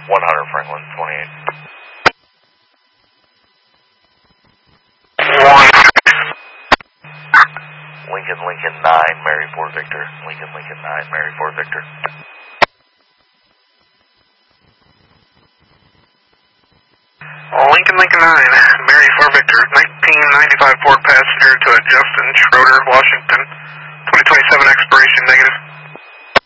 100 Franklin, 28. Lincoln 9, Mary 4 Victor. Lincoln 9, Mary 4 Victor. Lincoln 9, Mary 4 Victor, 1995 Ford passenger to a Justin Schroeder, Washington, 2027 expiration negative.